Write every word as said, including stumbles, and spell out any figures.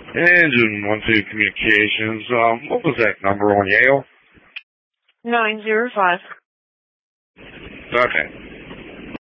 Engine one two Communications. Um, what was that number on Yale? nine zero five. Okay.